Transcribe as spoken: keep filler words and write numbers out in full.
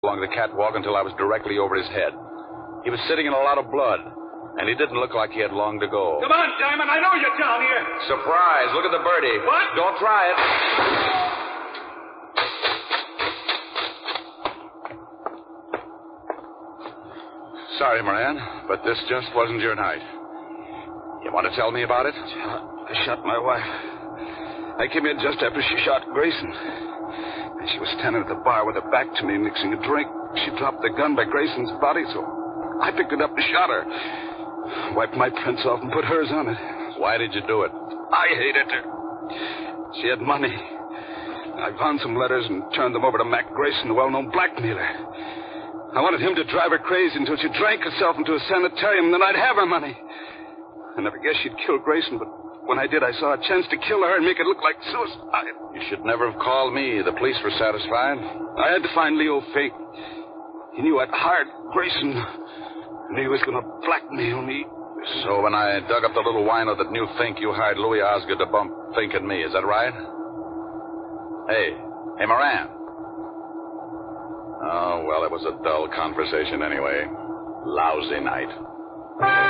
along the catwalk until I was directly over his head. He was sitting in a lot of blood, and he didn't look like he had long to go. Come on, Diamond. I know you're down here. Surprise. Look at the birdie. What? Don't try it. Sorry, Moran, but this just wasn't your night. You want to tell me about it? I shot my wife. I came in just after she shot Grayson. And she was standing at the bar with her back to me, mixing a drink. She dropped the gun by Grayson's body, so I picked it up and shot her. Wiped my prints off and put hers on it. Why did you do it? I hated her. She had money. I found some letters and turned them over to Mac Grayson, the well-known blackmailer. I wanted him to drive her crazy until she drank herself into a sanitarium, and then I'd have her money. I never guessed she'd kill Grayson, but when I did, I saw a chance to kill her and make it look like suicide. You should never have called me. The police were satisfied. I had to find Leo Fink. He knew I'd hired Grayson, and he was going to blackmail me. So when I dug up the little wino that knew Fink, you hired Louis Osgood to bump Fink and me. Is that right? Hey. Hey, Moran. Oh, well, it was a dull conversation anyway. Lousy night.